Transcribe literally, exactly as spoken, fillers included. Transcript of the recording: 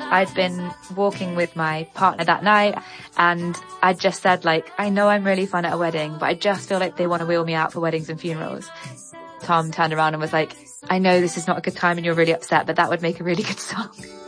I'd been walking with my partner that night, and I just said, like, I know I'm really fun at a wedding, but I just feel like they want to wheel me out for weddings and funerals. Tom turned around and was like, I know this is not a good time and you're really upset, but that would make a really good song.